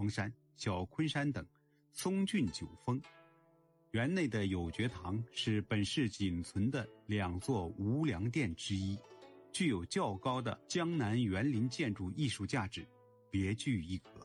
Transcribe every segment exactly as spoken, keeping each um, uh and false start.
阳山、小昆山等松峻九峰。园内的有觉堂是本市仅存的两座无梁殿之一，具有较高的江南园林建筑艺术价值，别具一格。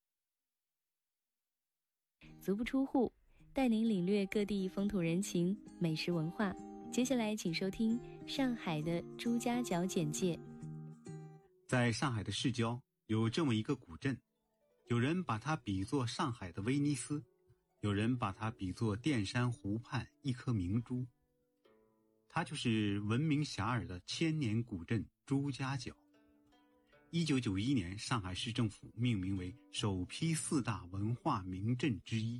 足不出户，带您领略各地风土人情、美食文化。接下来请收听上海的朱家角简介。 在上海的市郊有这么一个古镇，有人把它比作上海的威尼斯，有人把它比作淀山湖畔一颗明珠。它就是闻名遐迩的千年古镇朱家角。一九九一年，上海市政府命名为首批四大文化名镇之一。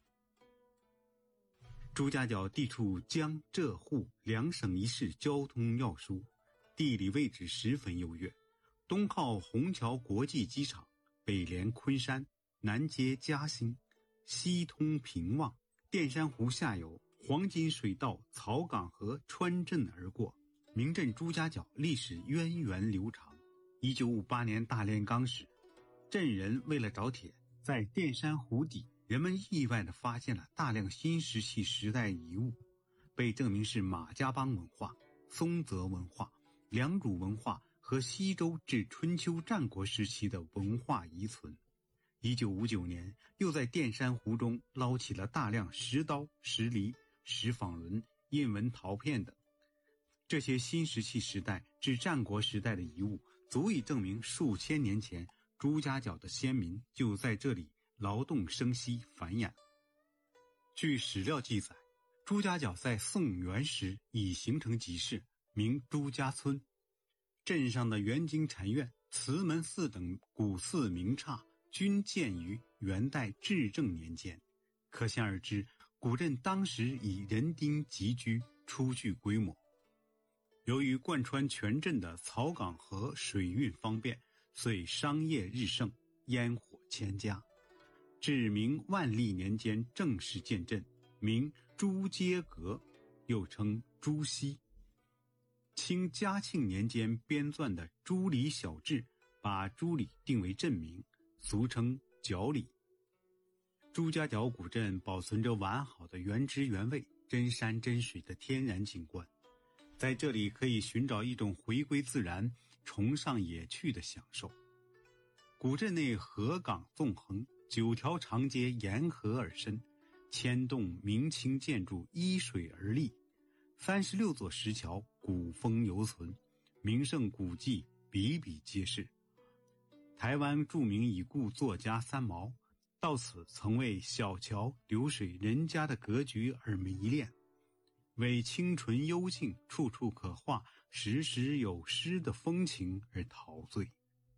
朱家角地处江浙沪两省一市交通要疏，地理位置十分优越，东靠虹桥国际机场，北连昆山，南接嘉兴，西通平望，淀山湖下游黄金水道草港河穿镇而过。名镇朱家角历史源远流长。一九五八年大炼钢时，镇人为了找铁，在淀山湖底，人们意外地发现了大量新石器时代遗物，被证明是马家浜文化、松泽文化、良渚文化和西周至春秋战国时期的文化遗存。一九五九年，又在淀山湖中捞起了大量石刀、石犁、石坊轮、印纹陶片等。这些新石器时代至战国时代的遗物，足以证明数千年前朱家角的先民就在这里劳动生息繁衍。据史料记载，朱家角在宋元时已形成集市，名朱家村。镇上的元京禅院、慈门寺等古寺名刹均建于元代至正年间，可想而知，古镇当时已人丁集居，初具规模。由于贯穿全镇的草港河水运方便，遂商业日盛，烟火千家。至明万历年间正式建镇，名朱街阁，又称朱溪。清嘉庆年间编纂的《朱里小志》把朱里定为镇名，俗称角里。朱家角古镇保存着完好的原汁原味、真山真水的天然景观，在这里可以寻找一种回归自然、崇尚野趣的享受。古镇内河港纵横，九条长街沿河而伸，千栋明清建筑依水而立，三十六座石桥古风犹存，名胜古迹比比皆是。台湾著名已故作家三毛到此曾为小桥流水人家的格局而迷恋，为清纯幽静处处可画时时有诗的风情而陶醉。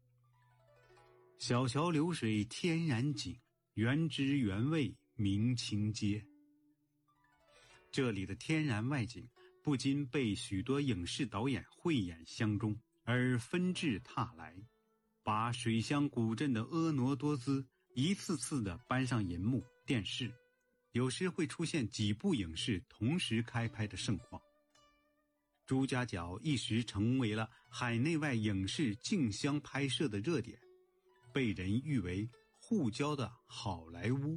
小桥流水天然景，原汁原味明清街。这里的天然外景不禁被许多影视导演慧眼相中，而纷至沓来，把水乡古镇的婀娜多姿一次次地搬上银幕电视，有时会出现几部影视同时开拍的盛况。朱家角一时成为了海内外影视竞相拍摄的热点，被人誉为沪郊的好莱坞。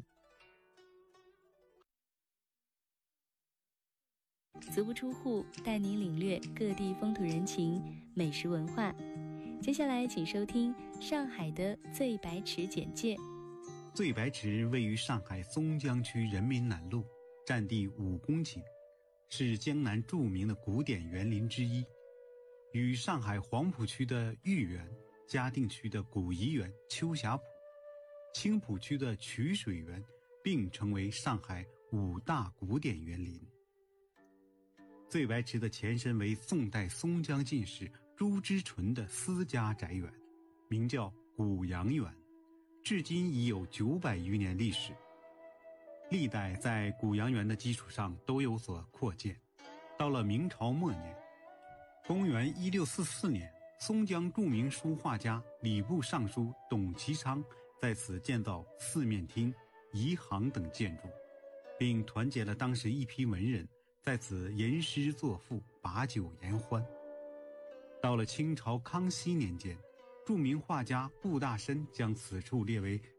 足不出户，带您领略各地风土人情、美食文化。接下来请收听上海的醉白池简介。 醉白池位于上海松江区人民南路，占地五公顷，是江南著名的古典园林之一，与上海黄浦区的豫园、嘉定区的古怡园、秋霞浦、青浦区的曲水园并称为上海五大古典园林。醉白池的前身为宋代松江进士朱之纯的私家宅园，名叫古杨园，至今已有九百余年历史。历代在古杨园的基础上都有所扩建。到了明朝末年，公元一六四四年，松江著名书画家礼部尚书董其昌在此建造四面厅、仪行等建筑，并团结了当时一批文人，在此吟诗作赋，把酒言欢。到了清朝康熙年间，著名画家布大申将此处列为